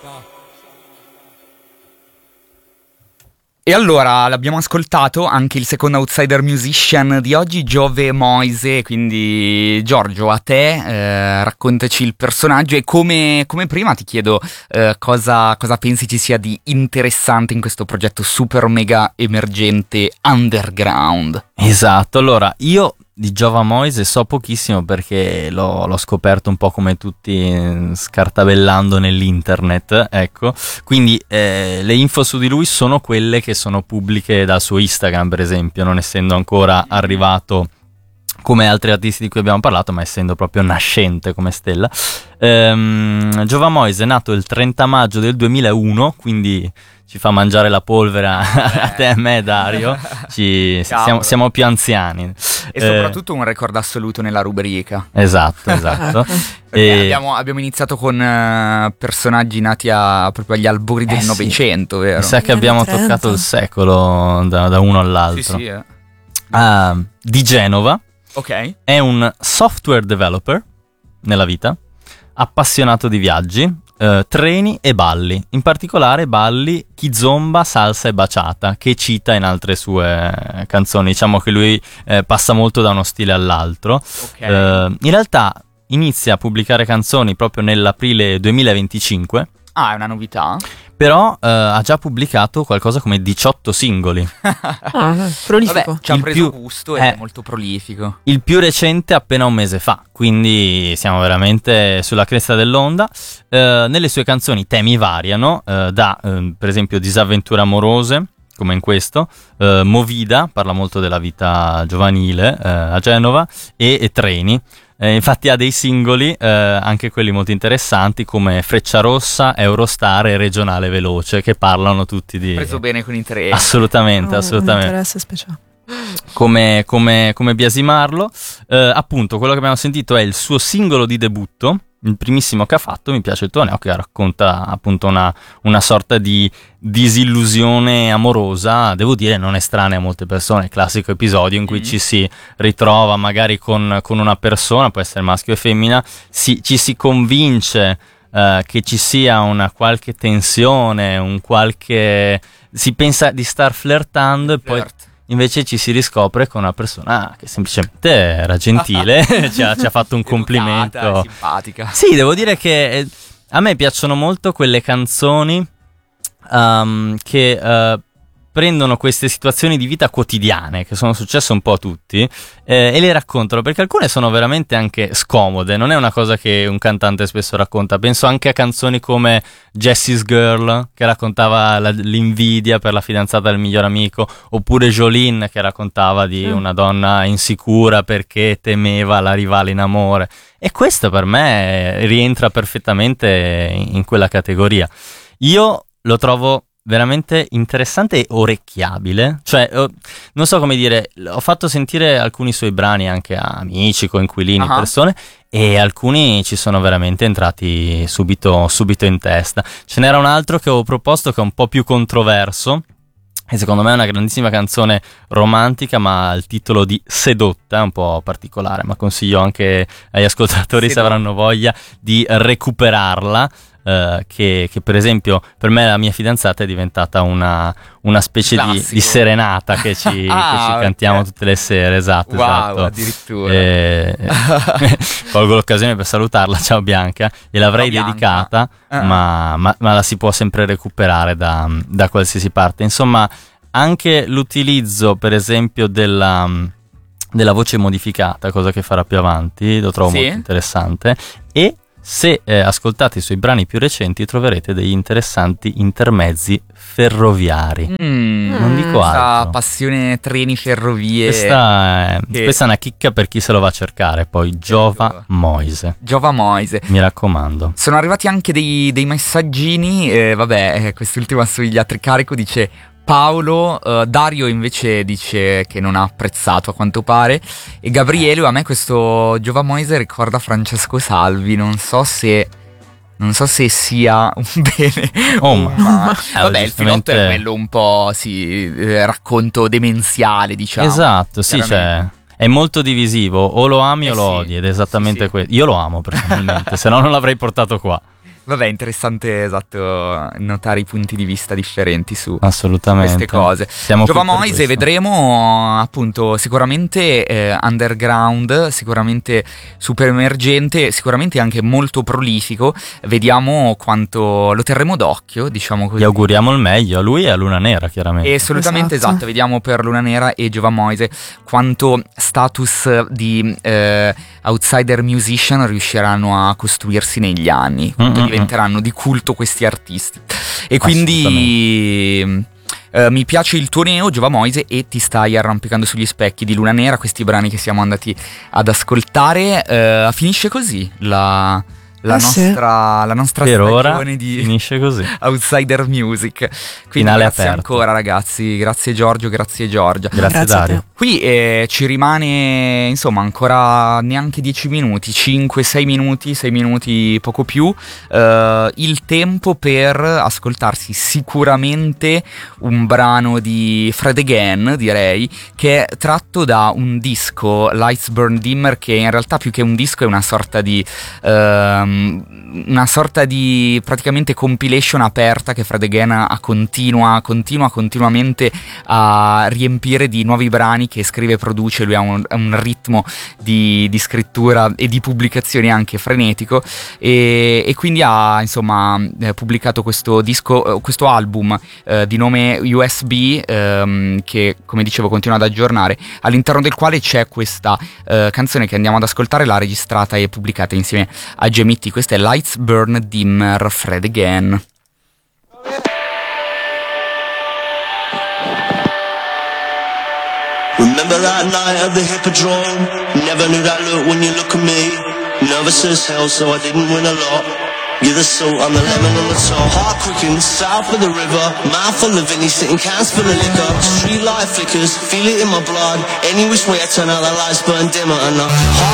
E allora l'abbiamo ascoltato anche il secondo outsider musician di oggi, Giove Moise. Quindi Giorgio, a te raccontaci il personaggio e come prima ti chiedo cosa pensi ci sia di interessante in questo progetto super mega emergente underground. Esatto, allora io di Giova Moise so pochissimo perché l'ho scoperto un po' come tutti scartabellando nell'internet, ecco, quindi le info su di lui sono quelle che sono pubbliche dal suo Instagram, per esempio, non essendo ancora arrivato come altri artisti di cui abbiamo parlato, ma essendo proprio nascente come stella. Giova Moise è nato il 30 maggio del 2001, quindi ci fa mangiare la polvere a te e a me, Dario. Siamo più anziani. E soprattutto un record assoluto nella rubrica. Esatto. Abbiamo iniziato con personaggi nati proprio agli albori del Novecento, vero? Mi sa che abbiamo toccato il secolo da uno all'altro. Sì. Di Genova. Ok. È un software developer nella vita, appassionato di viaggi, treni e balli, in particolare balli kizomba, salsa e baciata, che cita in altre sue canzoni. Diciamo che lui passa molto da uno stile all'altro. Okay. In realtà inizia a pubblicare canzoni proprio nell'aprile 2025. Ah, è una novità? Però ha già pubblicato qualcosa come 18 singoli. Prolifico. Vabbè, ci ha preso gusto ed è molto prolifico. Il più recente appena un mese fa, quindi siamo veramente sulla cresta dell'onda. Nelle sue canzoni i temi variano, per esempio disavventure amorose, come in questo, Movida, parla molto della vita giovanile a Genova, e treni. Infatti ha dei singoli, anche quelli molto interessanti, come Frecciarossa, Eurostar e Regionale Veloce, che parlano tutti di... Preso bene con i treni. Assolutamente. Un interesse speciale. Come biasimarlo. Appunto, quello che abbiamo sentito è il suo singolo di debutto, il primissimo che ha fatto. Mi piace il toneo, che racconta appunto una sorta di disillusione amorosa, devo dire non estranea a molte persone, classico episodio in cui ci si ritrova magari con una persona, può essere maschio e femmina, ci si convince che ci sia una qualche tensione, si pensa di star flirtando e poi invece ci si riscopre con una persona che semplicemente era gentile, ci ha fatto un complimento. Educata, simpatica. Sì, devo dire che a me piacciono molto quelle canzoni che prendono queste situazioni di vita quotidiane che sono successe un po' a tutti e le raccontano, perché alcune sono veramente anche scomode, non è una cosa che un cantante spesso racconta. Penso anche a canzoni come Jessie's Girl, che raccontava l'invidia per la fidanzata del miglior amico, oppure Jolene, che raccontava di una donna insicura perché temeva la rivale in amore, e questo per me rientra perfettamente in quella categoria. Io lo trovo veramente interessante e orecchiabile, cioè non so come dire, ho fatto sentire alcuni suoi brani anche a amici, coinquilini, persone, e alcuni ci sono veramente entrati subito in testa. Ce n'era un altro che avevo proposto che è un po' più controverso, e secondo me è una grandissima canzone romantica, ma il titolo di Sedotta è un po' particolare, ma consiglio anche agli ascoltatori, se avranno voglia, di recuperarla. Che per esempio per me la mia fidanzata è diventata una specie di serenata che ci cantiamo tutte le sere. Esatto. Addirittura. Colgo l'occasione per salutarla. Ciao Bianca, gliel'avrei dedicata, ma la si può sempre recuperare da qualsiasi parte. Insomma, anche l'utilizzo per esempio della voce modificata, cosa che farà più avanti, lo trovo molto interessante. E se ascoltate i suoi brani più recenti troverete degli interessanti intermezzi ferroviari. Non dico altro. Passione treni, ferrovie. Questa è una chicca per chi se lo va a cercare. Poi Giova Moise. Mi raccomando. Sono arrivati anche dei messaggini. Quest'ultimo assomiglia a Tricarico, dice Paolo, Dario invece dice che non ha apprezzato a quanto pare, e Gabriele, a me questo Giova Moise ricorda Francesco Salvi, non so se sia un bene il filotto è quello un po' racconto demenziale, diciamo. Esatto, sì, cioè è molto divisivo, o lo ami o lo odi, ed è esattamente questo. Io lo amo personalmente, se no non l'avrei portato qua. Vabbè, interessante, esatto, notare i punti di vista differenti su Assolutamente. queste cose. Siamo Giova qui per Moise questo. vedremo appunto sicuramente underground, sicuramente super emergente, sicuramente anche molto prolifico. Vediamo quanto lo terremo d'occhio, diciamo così. Gli auguriamo il meglio a lui e a Luna Nera, chiaramente. E assolutamente esatto, vediamo per Luna Nera e Giova Moise quanto status di outsider musician riusciranno a costruirsi negli anni, quanto diventeranno di culto questi artisti. E quindi mi piace il tuo neo, Giova Moise, e ti stai arrampicando sugli specchi di Luna Nera, questi brani che siamo andati ad ascoltare. Finisce così la nostra per ora stagione di finisce così. Outsider Music. Quindi Finale grazie aperto. Ancora ragazzi, grazie Giorgio, grazie Giorgia. Grazie a te. Dario. Qui ci rimane insomma ancora neanche 10 minuti, 5-6 minuti, 6 minuti poco più, il tempo per ascoltarsi sicuramente un brano di Fred Again, direi, che è tratto da un disco, Lights Burn Dimmer, che in realtà più che un disco è una sorta di praticamente compilation aperta che Fred Again continuamente a riempire di nuovi brani che scrive e produce. Lui ha un ritmo di scrittura e di pubblicazioni anche frenetico, e quindi ha insomma pubblicato questo disco, questo album di nome USB, che come dicevo continua ad aggiornare, all'interno del quale c'è questa canzone che andiamo ad ascoltare, l'ha registrata e pubblicata insieme a GMT. Questa è Lights Burn Dimmer, Fred Again. Remember that night at the Hippodrome? Never knew that look when you look at me. Nervous as hell, so I didn't win a lot. You're the salt, I'm the lemon on the top. Heart quickened, south of the river. Mouth full of Vinny, sitting cans full of liquor. Street light flickers, feel it in my blood. Any which way I turn out, the lights burn dimmer. And the heart